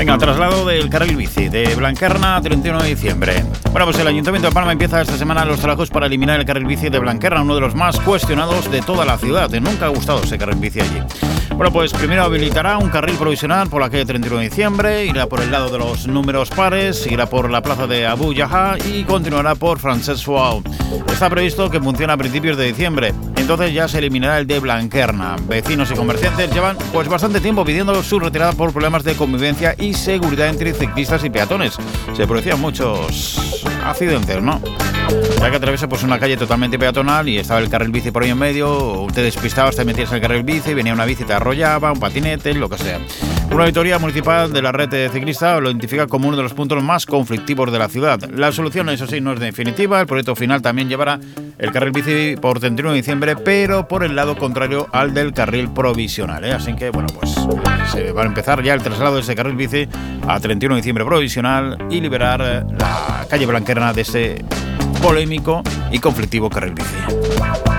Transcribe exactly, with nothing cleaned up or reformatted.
Venga, traslado del carril bici de Blanquerna a treinta y uno de diciembre. Bueno, pues el Ayuntamiento de Palma empieza esta semana los trabajos para eliminar el carril bici de Blanquerna, uno de los más cuestionados de toda la ciudad. Nunca ha gustado ese carril bici allí. Bueno, pues primero habilitará un carril provisional por la calle treinta y uno de diciembre, irá por el lado de los números pares, irá por la plaza de Abu Yahá y continuará por Francesc Suau. Está previsto que funcione a principios de diciembre. Entonces ya se eliminará el de Blanquerna. Vecinos y comerciantes llevan pues bastante tiempo pidiendo su retirada por problemas de convivencia y seguridad entre ciclistas y peatones. Se producían muchos accidentes, ¿no? Ya que atraviesa pues una calle totalmente peatonal y estaba el carril bici por ahí en medio, te despistabas, te metías en el carril bici, venía una bici, te arrollaba, un patinete, lo que sea. Una auditoría municipal de la red de ciclista lo identifica como uno de los puntos más conflictivos de la ciudad. La solución, eso sí, no es definitiva. El proyecto final también llevará el carril bici por treinta y uno de diciembre, pero por el lado contrario al del carril provisional, ¿eh? Así que, bueno, pues se va a empezar ya el traslado de ese carril bici a treinta y uno de diciembre provisional y liberar la calle Blanquerna de ese polémico y conflictivo carril bici.